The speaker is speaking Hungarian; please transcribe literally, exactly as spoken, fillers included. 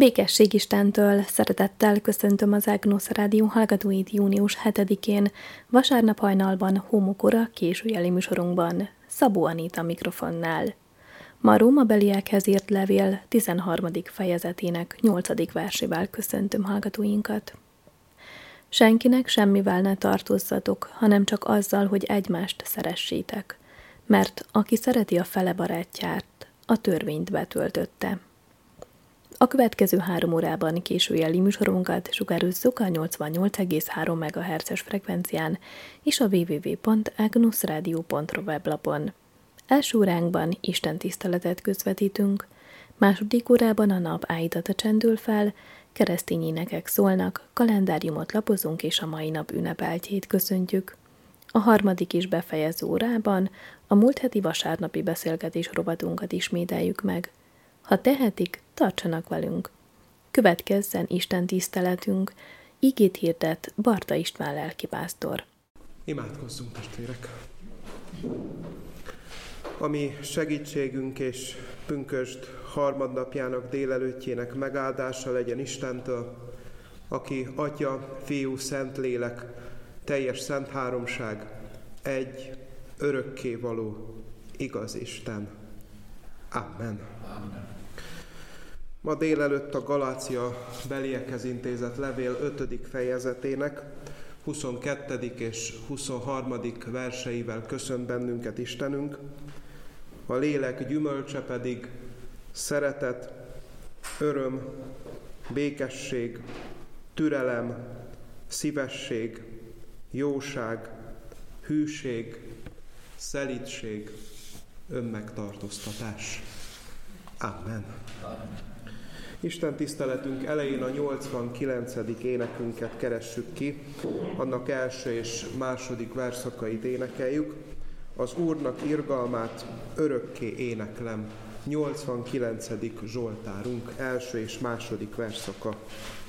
Békesség Istentől, szeretettel köszöntöm az Ágnusz Rádió hallgatóit június hetedikén, vasárnap hajnalban Homokora későjeli műsorunkban, Szabó Anita mikrofonnál. Ma Rómabeliekhez írt levél tizenharmadik fejezetének nyolcadik versével köszöntöm hallgatóinkat. Senkinek semmivel ne tartozzatok, hanem csak azzal, hogy egymást szeressétek, mert aki szereti a fele barátját, a törvényt betöltötte. A következő három órában későjeli műsorunkat sugározzuk a nyolcvannyolc egész három megahertzes frekvencián és a double-u double-u double-u pont agnusradio pont ru weblapon. Első óránkban Isten tiszteletet közvetítünk, második órában a nap áldata csendül fel, keresztény énekek szólnak, kalendáriumot lapozunk és a mai nap ünnepeltjét köszöntjük. A harmadik és befejező órában a múlt heti vasárnapi beszélgetés rovatunkat ismételjük meg. Ha tehetik, tartsanak velünk. Következzen Isten tiszteletünk, igét hirdet Barta István lelkipásztor. Imádkozzunk, testvérek! Ami segítségünk és pünkösd harmadnapjának délelőttjének megáldása legyen Istentől, aki Atya, Fiú, Szentlélek, teljes szent háromság, egy, örökkévaló, igaz Isten. Amen. Amen. Ma délelőtt a Galácia beliekhez intézett levél ötödik fejezetének huszonkettedik és huszonharmadik verseivel köszönt bennünket Istenünk. A lélek gyümölcse pedig szeretet, öröm, békesség, türelem, szívesség, jóság, hűség, szelídség, önmegtartóztatás. Amen. Amen. Isten tiszteletünk elején a nyolcvankilencedik énekünket keressük ki, annak első és második verszakait énekeljük. Az Úrnak irgalmát örökké éneklem, nyolcvankilencedik zsoltárunk első és második verszaka.